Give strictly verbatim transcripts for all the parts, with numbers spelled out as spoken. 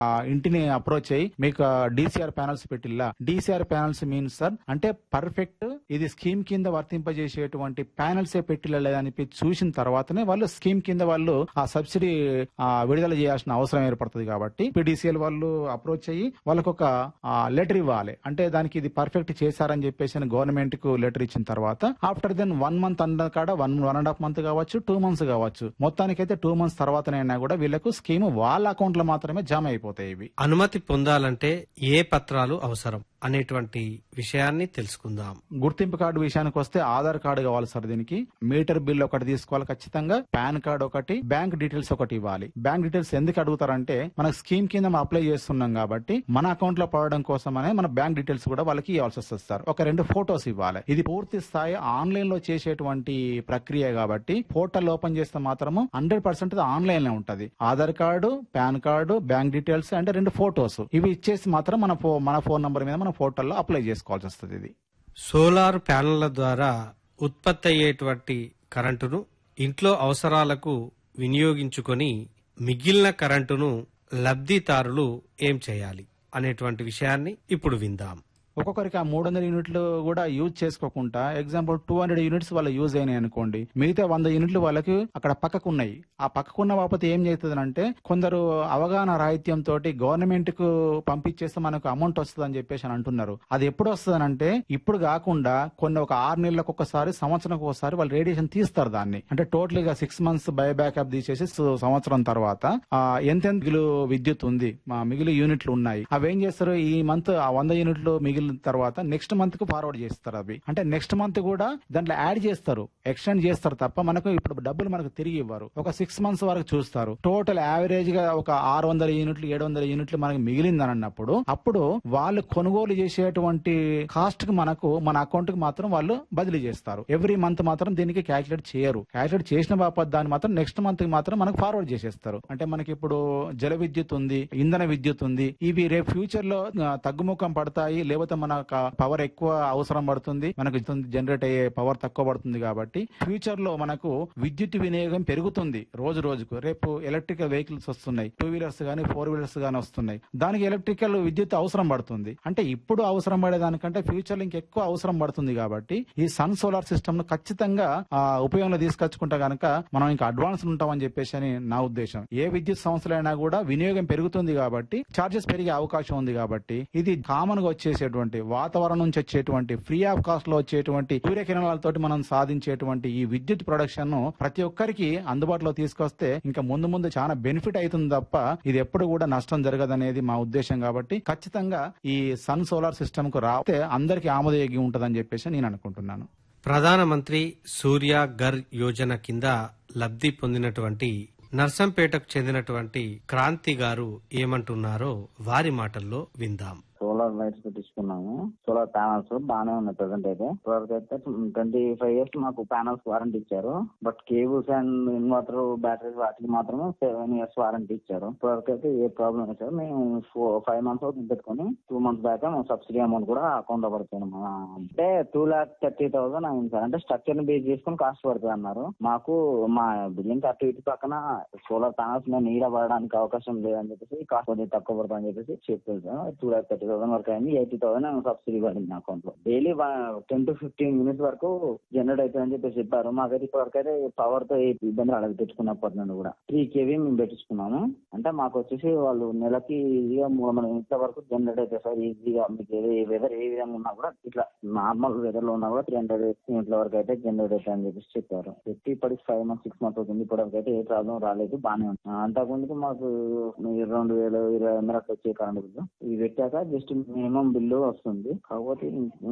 ఇంటిని అప్రోచ్ అయ్యి మీకు DCR panels పెట్టిల్లా. DCR panels means sir అంటే పర్ఫెక్ట్ ఇది స్కీమ్ కింద వర్తింపజేసేటువంటి ప్యానల్స్ ఏ పెట్టిల్లా లేదని చూసిన తర్వాతనే వాళ్ళు స్కీమ్ కింద వాళ్ళు ఆ సబ్సిడీ విడుదల చేయాల్సిన అవసరం ఏర్పడుతుంది. కాబట్టి పీడీసీఎల్ వాళ్ళు అప్రోచ్ అయ్యి వాళ్ళకు ఒక లెటర్ ఇవ్వాలి. అంటే దానికి ఇది పర్ఫెక్ట్ చేశారని చెప్పేసి గవర్నమెంట్ కు లెటర్ ఇచ్చిన తర్వాత ఆఫ్టర్ దెన్ వన్ మంత్ అన్న కాడ one one and half month కావచ్చు, టూ మంత్స్ కావచ్చు, మొత్తానికైతే టూ మంత్స్ తర్వాతనైనా కూడా వీళ్ళకు స్కీమ్ వాళ్ళ అకౌంట్ లో మాత్రమే జమ అయిపోతాయి. ఇవి అనుమతి పొందాలంటే ఏ పత్రాలు అవసరం అనేటువంటి విషయాన్ని తెలుసుకుందాం. గుర్తింపు కార్డు విషయానికి వస్తే ఆధార్ కార్డు కావాలి సార్. దీనికి మీటర్ బిల్ ఒకటి తీసుకోవాలి ఖచ్చితంగా, పాన్ కార్డు ఒకటి, బ్యాంక్ డీటెయిల్స్ ఒకటి ఇవ్వాలి. బ్యాంక్ డీటెయిల్స్ ఎందుకు అడుగుతారంటే మన స్కీమ్ కింద మనం అప్లై చేస్తున్నాం కాబట్టి మన అకౌంట్ లో పడడం కోసమనే మన బ్యాంక్ డీటెయిల్స్ కూడా వాళ్ళకి ఇవ్వాల్సి వస్తుంది సార్. ఒక రెండు ఫోటోస్ ఇవ్వాలి. ఇది పూర్తి స్థాయి ఆన్లైన్ లో చేసేటువంటి ప్రక్రియ కాబట్టి పోర్టల్ ఓపెన్ చేస్తే మాత్రము హండ్రెడ్ పర్సెంట్ ఆన్లైన్ లో ఉంటది. Aadhaar card, pan card, bank details అంటే రెండు ఫోటోస్ ఇవి ఇచ్చేసి మాత్రం మన మన ఫోన్ నంబర్ మీద మన పోర్టల్లో అప్లై చేసుకోవాల్సి వస్తుంది. ఇది సోలార్ ప్యానెళ్ల ద్వారా ఉత్పత్తి అయ్యేటువంటి కరెంటును ఇంట్లో అవసరాలకు వినియోగించుకొని మిగిలిన కరెంటును లబ్ధిదారులు ఏం చేయాలి అనేటువంటి విషయాన్ని ఇప్పుడు విందాం. ఒక్కొక్కరికి ఆ మూడు వందల యూనిట్లు కూడా యూజ్ చేసుకోకుండా ఎగ్జాంపుల్ టూ హండ్రెడ్ యూనిట్స్ వాళ్ళు యూజ్ అయినాయి అనుకోండి, మిగతా వంద యూనిట్లు వాళ్ళకి అక్కడ పక్కకున్నాయి. ఆ పక్కకున్న బాపతి ఏం చేస్తుందంటే కొందరు అవగాహన రాహిత్యంతో గవర్నమెంట్ కు పంపించేస్తే మనకు అమౌంట్ వస్తుంది అని చెప్పేసి అని అంటున్నారు. అది ఎప్పుడు వస్తుందనంటే ఇప్పుడు కాకుండా కొన్ని ఒక ఆరు నెలలకు ఒకసారి, సంవత్సరానికి ఒకసారి వాళ్ళు రేడియేషన్ తీస్తారు. దాన్ని అంటే టోటల్ గా సిక్స్ మంత్స్ బై బ్యాకప్ తీసేసి సంవత్సరం తర్వాత ఎంతెంత మిగులు విద్యుత్ ఉంది, మా మిగిలి యూనిట్లు ఉన్నాయి, అవి ఏం చేస్తారు ఈ మంత్ ఆ వంద యూనిట్లు మిగిలిన తర్వాత నెక్స్ట్ మంత్ కు ఫార్వర్డ్ చేస్తారు. అవి అంటే నెక్స్ట్ మంత్ కూడా దాంట్లో యాడ్ చేస్తారు, ఎక్స్టెండ్ చేస్తారు తప్ప మనకు ఇప్పుడు డబ్బులు మనకు తిరిగి ఇవ్వరు. ఒక సిక్స్ మంత్స్ వరకు చూస్తారు. టోటల్ యావరేజ్ గా ఒక ఆరు వందల యూనిట్లు ఏడు వందల యూనిట్లు మనకు మిగిలిందని అన్నప్పుడు అప్పుడు వాళ్ళు కొనుగోలు చేసేటువంటి కాస్ట్ కు మనకు మన అకౌంట్ కి మాత్రం వాళ్ళు బదిలీ చేస్తారు. ఎవ్రీ మంత్ మాత్రం దీనికి క్యాలిక్యులేట్ చేయరు. క్యాలిక్యులేట్ చేసిన బాపత్ దాన్ని మాత్రం నెక్స్ట్ మంత్ కి మాత్రం మనకు ఫార్వర్డ్ చేసేస్తారు. అంటే మనకి ఇప్పుడు జల విద్యుత్ ఉంది, ఇంధన విద్యుత్ ఉంది, ఇవి రేపు ఫ్యూచర్ లో తగ్గుముఖం పడతాయి, లేకపోతే మనకు పవర్ ఎక్కువ అవసరం పడుతుంది, మనకు జనరేట్ అయ్యే పవర్ తక్కువ పడుతుంది. కాబట్టి ఫ్యూచర్ లో మనకు విద్యుత్ వినియోగం పెరుగుతుంది రోజు రోజుకు. రేపు ఎలక్ట్రికల్ వెహికల్స్ వస్తున్నాయి, టూ వీలర్స్ గానీ ఫోర్ వీలర్స్ గానీ వస్తున్నాయి, దానికి ఎలక్ట్రికల్ విద్యుత్ అవసరం పడుతుంది. అంటే ఇప్పుడు అవసరం పడేదానికంటే ఫ్యూచర్ లో ఇంకెక్కువ అవసరం పడుతుంది. కాబట్టి ఈ సన్ సోలార్ సిస్టమ్ ను ఖచ్చితంగా ఉపయోగంలో తీసుకొచ్చుకుంటే గనక మనం ఇంకా అడ్వాన్స్ ఉంటామని చెప్పేసి అని నా ఉద్దేశం. ఏ విద్యుత్ సంస్థలైనా కూడా వినియోగం పెరుగుతుంది కాబట్టి చార్జెస్ పెరిగే అవకాశం ఉంది. కాబట్టి ఇది కామన్ గా వచ్చేసేటువంటి వాతావరణం నుంచి వచ్చేటువంటి ఫ్రీ ఆఫ్ కాస్ట్ లో వచ్చేటువంటి సూర్యకిరణాలతో మనం సాధించేటువంటి ఈ విద్యుత్ ప్రొడక్షన్ ను ప్రతి ఒక్కరికి అందుబాటులో తీసుకొస్తే ఇంకా ముందు ముందు చాలా బెనిఫిట్ అవుతుంది తప్ప ఇది ఎప్పుడు కూడా నష్టం జరగదనేది మా ఉద్దేశం. కాబట్టి ఖచ్చితంగా ఈ సన్ సోలార్ సిస్టమ్ కు రాస్తే అందరికి ఆమోదయోగ్యం ఉంటుందని చెప్పేసి నేను అనుకుంటున్నాను. ప్రధానమంత్రి సూర్య ఘర్ యోజన కింద లబ్ధి పొందినటువంటి నర్సంపేటకు చెందినటువంటి క్రాంతి గారు ఏమంటున్నారో వారి మాటల్లో విందాం. Solar lights పెట్టించుకున్నాము. సోలార్ ప్యానల్స్ బాగానే ఉన్నాయి ప్రెసెంట్ అయితే. ఇప్పటివరకు అయితే ట్వంటీ ఫైవ్ ఇయర్స్ మాకు ప్యానల్స్ వారంటీ ఇచ్చారు. But cables and inverter batteries వాటికి మాత్రం సెవెన్ ఇయర్స్ వారంటీ ఇచ్చారు. ఇప్పటివరకు అయితే ఏ ప్రాబ్లం లేదు సార్. మేము ఫైవ్ మంత్స్ అవుతుంది పెట్టుకుని two months back subsidy amount కూడా అకౌంట్ లో పడుతుంది. అంటే టూ లాక్ థర్టీ థౌసండ్ అయింది సార్. అంటే స్ట్రక్చర్ ని బేస్ చేసుకుని కాస్ట్ పడుతుంది అన్నారు. మాకు మా బిల్డింగ్ అటు ఇటు పక్కన సోలార్ ప్యానల్స్ మేము నీడ పడడానికి అవకాశం లేదని చెప్పేసి కాస్ట్ కొద్దిగా తక్కువ పడుతుంది అని చెప్పేసి చెప్పారు sir. Two lock thirty thousand వరకు అయింది. ఎయిటీ థౌసండ్ సబ్సిడీ పడింది అకౌంట్ లో. Daily ten to fifteen minutes వరకు జనరేట్ అవుతుందని చెప్పేసి చెప్పారు. మాకైతే ఇప్పటివరకు అయితే పవర్ తో ఇబ్బంది రాలేదు. పెట్టుకున్నప్పటి నుండి కూడా త్రీ కేవీ మేము పెట్టించుకున్నాము. అంటే మాకు వచ్చేసి వాళ్ళు నెలకి ఈజీగా మూడు వందల ఇంట్ల వరకు జనరేట్ అవుతాయి సార్. ఈజీగా మీకు ఏ వెదర్ ఏ విధంగా ఉన్నా కూడా ఇట్లా నార్మల్ వెదర్ లో ఉన్నా కూడా త్రీ హండ్రెడ్ ఇంట్ల వరకు అయితే జనరేట్ అవుతాయని చెప్పేసి చెప్పారు. పెట్టి ఇప్పటికి ఫైవ్ మంత్స్ సిక్స్ మంత్స్ అవుతుంది. ఇప్పటివరకు అయితే ఏ ప్రాబ్లం రాలేదు, బాగానే ఉంది. అంతకుముందుకు మాకు రెండు వేల ఇరవై వందలు అట్లా వచ్చే కరెంట్ బిల్లు ఇవి పెట్టాక జస్ట్ మినిమం బిల్లు వస్తుంది. కాకపోతే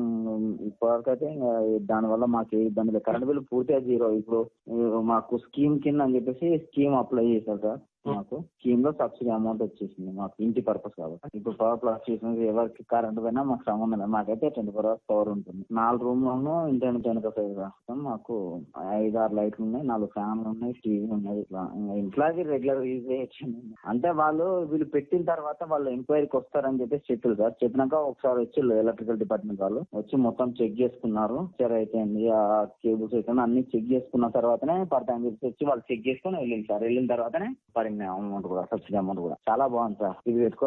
ఇప్పటివరకు అయితే దాని వల్ల మాకు ఏ ఇబ్బంది లేదు. కరెంట్ బిల్లు పూర్తిగా జీరో. ఇప్పుడు మాకు స్కీమ్ కింద అని చెప్పేసి స్కీమ్ అప్లై చేశారు సార్. మాకు స్కీమ్ లో సబ్సిడీ అమౌంట్ వచ్చేసింది మాకు ఇంటి పర్పస్ కాబట్టి. ఇప్పుడు పవర్ ప్లాస్ చేసిన ఎవరికి కరెంట్ పోయినా మాకు సంబంధం లేదు. మాకైతే ట్వంటీ ఫోర్ అవర్స్ పవర్ ఉంటుంది. నాలుగు రూమ్ లోను ఇంటి వెనక సైడ్ రాస్తాం. మాకు ఐదు ఆరు లైట్లు ఉన్నాయి, నాలుగు ఫ్యాన్లు ఉన్నాయి, టీవీ ఉన్నాయి. ఇట్లా ఇంట్లోకి రెగ్యులర్ యూజ్ చేయొచ్చు. అంటే వాళ్ళు వీళ్ళు పెట్టిన తర్వాత వాళ్ళు ఎంక్వైరీకి వస్తారని చెప్పేసి చెప్పారు సార్. చెప్పినాక ఒకసారి వచ్చి ఎలక్ట్రికల్ డిపార్ట్మెంట్ వాళ్ళు వచ్చి మొత్తం చెక్ చేసుకున్నారు. సరే అయితే ఆ కేబుల్స్ అయితే అన్ని చెక్ చేసుకున్న తర్వాతనే పడతాయని చెప్పి వచ్చి వాళ్ళు చెక్ చేసుకుని వెళ్ళింది సార్. వెళ్ళిన తర్వాతనే పడింది. పడింది అమౌంట్ కూడా, సబ్సిడీ అమౌంట్ కూడా చాలా బాగుంది సార్. ఇది పెట్టుకో